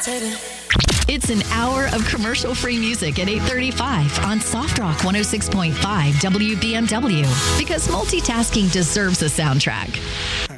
levitating. It's an hour of commercial-free music at 8:35 on Soft Rock 106.5 WBMW, because multitasking deserves a soundtrack.